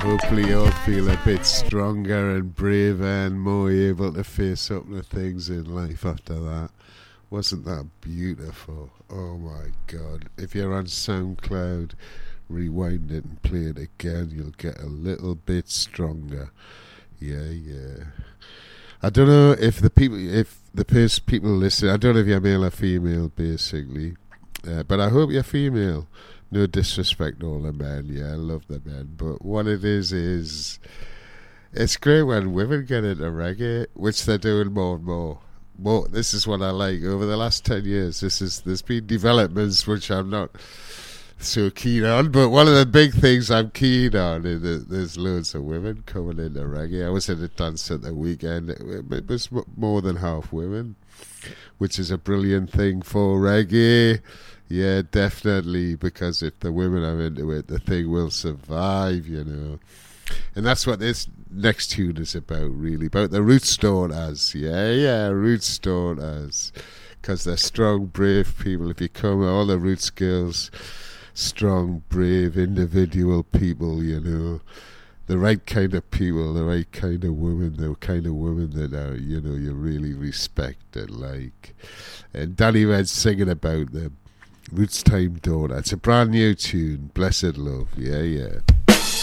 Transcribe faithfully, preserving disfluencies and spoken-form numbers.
Hopefully you'll feel a bit stronger and braver and more able to face up to things in life after that. Wasn't that beautiful? Oh my God. If you're on SoundCloud, rewind it and play it again. You'll get a little bit stronger. Yeah, yeah. I don't know if the people, if the pers- people listen, I don't know if you're male or female, basically. Uh, but I hope you're female. No disrespect to all the men, yeah, I love the men. But what it is, is it's great when women get into reggae, which they're doing more and more. More, this is what I like. Over the last ten years, this is there's been developments which I'm not so keen on, but one of the big things I'm keen on is that there's loads of women coming into reggae. I was at a dance at the weekend. It was more than half women, which is a brilliant thing for reggae. Yeah, definitely, because if the women are into it, the thing will survive, you know. And that's what this next tune is about, really, about the Roots Daughters. Yeah, yeah, Roots Daughters, because they're strong, brave people. If you come, all the Roots girls, strong, brave, individual people, you know, the right kind of people, the right kind of women, the kind of women that are, you know, you really respect and like. And Danny Red's singing about them. Roots Time Daughter. It's a brand new tune. Blessed Love. Yeah, yeah.